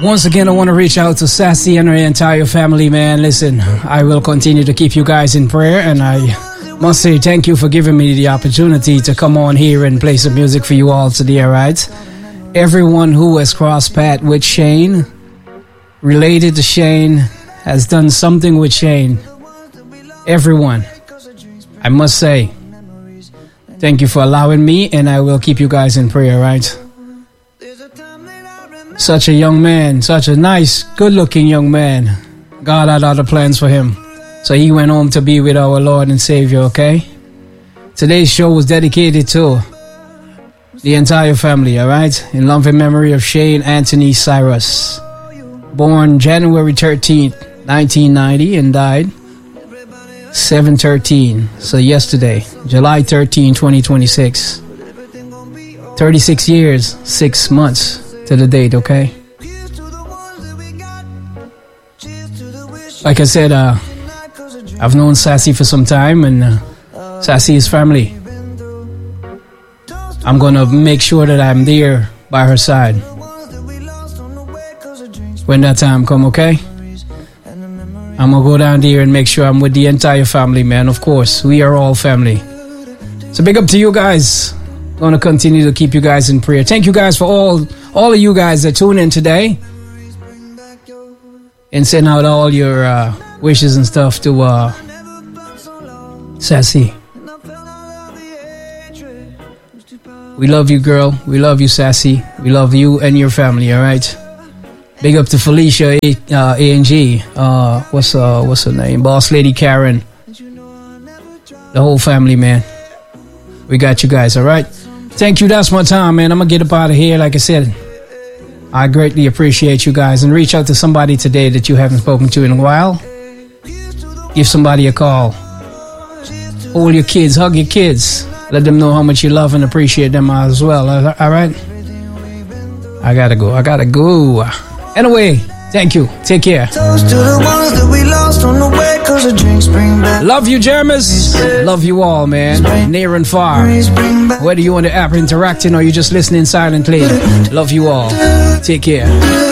Once again, I want to reach out to Sassy and her entire family, man. Listen, I will continue to keep you guys in prayer, and I must say thank you for giving me the opportunity to come on here and play some music for you all today, alright? Everyone who has crossed paths with Shane, related to Shane, has done something with Shane. Everyone, I must say, thank you for allowing me, and I will keep you guys in prayer, right? Such a young man, such a nice, good-looking young man. God had other plans for him. So he went home to be with our Lord and Savior, okay? Today's show was dedicated to the entire family, alright? In loving memory of Shane Anthony Cyrus. Born January 13th, 1990 and died 7/13. So yesterday, July 13, 2026. 36 years, 6 months to the date, okay? Like I said, I've known Sassy for some time, and Sassy is family. I'm gonna make sure that I'm there by her side when that time come, okay? I'm gonna go down there and make sure I'm with the entire family, man. Of course, we are all family. So big up to you guys. Gonna continue to keep you guys in prayer. Thank you guys for all of you guys that tune in today and send out all your wishes and stuff to Sassy. We love you, girl. We love you, Sassy. We love you and your family, alright? Big up to Felicia A&G. What's her name? Boss Lady Karen. The whole family, man. We got you guys, alright? Thank you. That's my time, man. I'm gonna get up out of here. Like I said, I greatly appreciate you guys, and reach out to somebody today that you haven't spoken to in a while. Give somebody a call. Hold your kids, hug your kids. Let them know how much you love and appreciate them as well. Alright? I gotta go. Anyway, thank you. Take care. Love you, Jermis. Love you all, man. Near and far. Whether you on the app interacting or you just listening silently. Love you all. Take care.